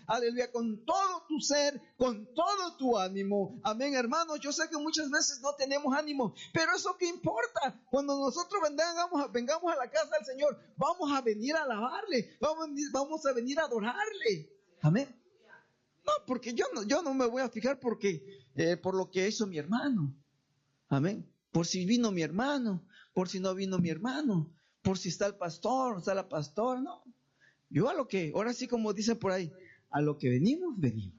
aleluya, con todo tu ser, con todo tu ánimo. Amén, hermanos. Yo sé que muchas veces no tenemos ánimo, pero eso qué importa. Cuando nosotros vengamos a la casa del Señor, vamos a venir a alabarle, vamos a venir a adorarle. Amén. No, porque yo no me voy a fijar por lo que hizo mi hermano. Amén. Por si vino mi hermano, por si no vino mi hermano, por si está el pastor, está la pastora, no. Yo ahora sí como dicen por ahí, a lo que venimos.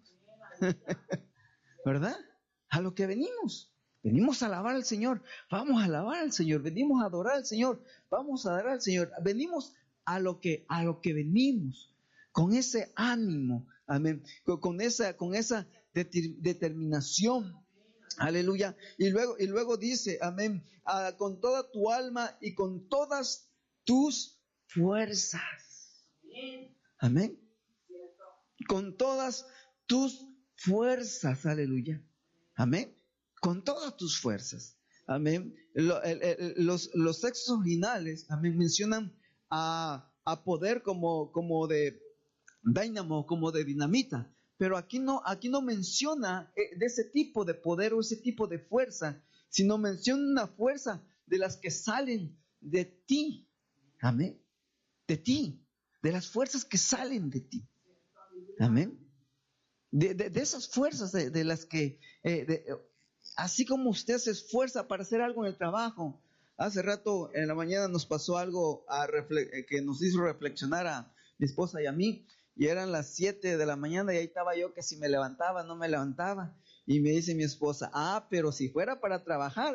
¿Verdad? A lo que venimos. Venimos a alabar al Señor, vamos a alabar al Señor, venimos a adorar al Señor, vamos a adorar al Señor. Venimos a lo que venimos, con ese ánimo, amén, con esa determinación. Aleluya. Y luego dice, amén, con toda tu alma y con todas tus fuerzas. Amén. Con todas tus fuerzas, aleluya. Amén. Con todas tus fuerzas. Amén. Los textos originales, amén, mencionan a poder como de dínamo, como de dinamita. Pero aquí no menciona de ese tipo de poder o ese tipo de fuerza, sino menciona una fuerza de las que salen de ti. Amén. De ti. De las fuerzas que salen de ti. Amén. De esas fuerzas de las que, así como usted se esfuerza para hacer algo en el trabajo. Hace rato en la mañana nos pasó algo que nos hizo reflexionar a mi esposa y a mí. Y eran las 7 de la mañana y ahí estaba yo que si me levantaba, no me levantaba. Y me dice mi esposa, pero si fuera para trabajar,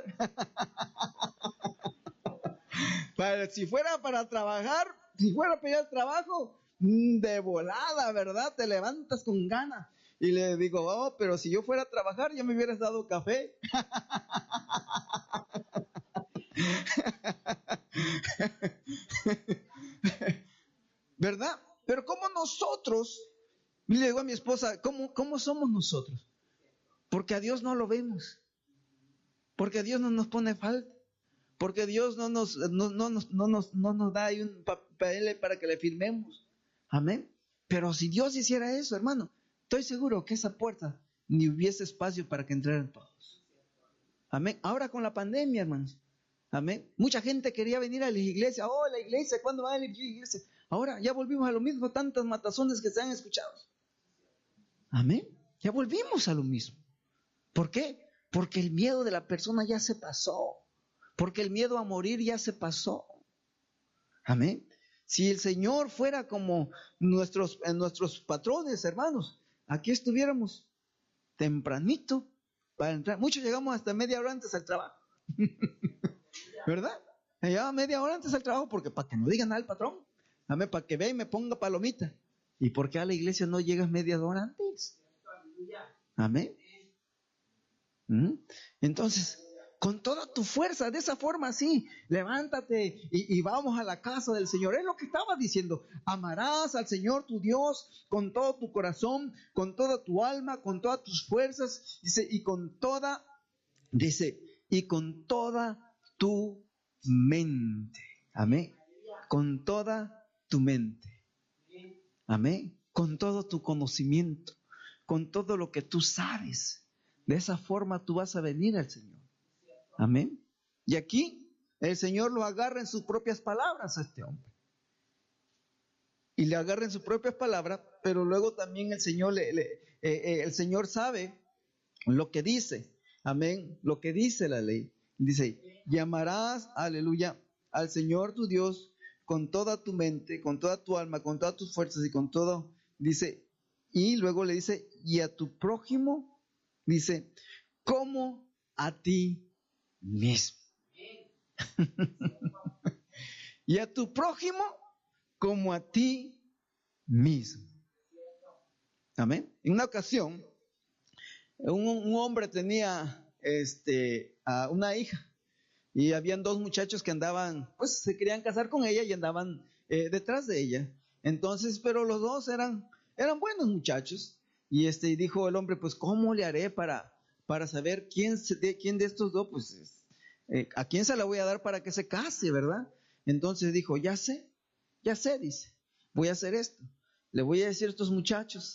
si fuera para trabajar, si fuera a pedir trabajo, de volada, ¿verdad? Te levantas con ganas. Y le digo, pero si yo fuera a trabajar, ya me hubieras dado café. ¿Verdad? Pero como nosotros, le digo a mi esposa, ¿cómo somos nosotros? Porque a Dios no lo vemos. Porque a Dios no nos pone falta. Porque Dios no nos da ahí un papel para que le firmemos. Amén. Pero si Dios hiciera eso, hermano, estoy seguro que esa puerta ni hubiese espacio para que entraran todos. Amén. Ahora con la pandemia, hermanos. Amén. Mucha gente quería venir a la iglesia. La iglesia, ¿cuándo va a la iglesia? Ahora ya volvimos a lo mismo, tantas matazones que se han escuchado. Amén. Ya volvimos a lo mismo. ¿Por qué? Porque el miedo de la persona ya se pasó. Porque el miedo a morir ya se pasó. Amén. Si el Señor fuera como nuestros patrones, hermanos, aquí estuviéramos tempranito para entrar. Muchos llegamos hasta media hora antes al trabajo. ¿Verdad? Llegaba media hora antes al trabajo porque para que no digan nada al patrón. Amén, para que vea y me ponga palomita. ¿Y por qué a la iglesia no llegas media hora antes? Amén. Entonces, con toda tu fuerza, de esa forma así, levántate y vamos a la casa del Señor. Es lo que estaba diciendo. Amarás al Señor tu Dios con todo tu corazón, con toda tu alma, con todas tus fuerzas, dice, y con toda tu mente. Amén. Con toda tu mente. Amén. Con todo tu conocimiento, con todo lo que tú sabes. De esa forma tú vas a venir al Señor. Amén. Y aquí el Señor lo agarra en sus propias palabras a este hombre. Y le agarra en sus propias palabras, pero luego también el Señor el Señor sabe lo que dice. Amén. Lo que dice la ley. Dice, llamarás, aleluya, al Señor tu Dios con toda tu mente, con toda tu alma, con todas tus fuerzas y con todo. Dice, y luego le dice, y a tu prójimo, dice, como a ti mismo. Y a tu prójimo como a ti mismo. Amén. En una ocasión, un hombre tenía a una hija y habían dos muchachos que andaban, pues se querían casar con ella y andaban detrás de ella. Entonces, pero los dos eran buenos muchachos. Y dijo el hombre, pues ¿cómo le haré para saber quién de estos dos, pues a quién se la voy a dar para que se case, ¿verdad? Entonces dijo, ya sé, dice, voy a hacer esto. Le voy a decir a estos muchachos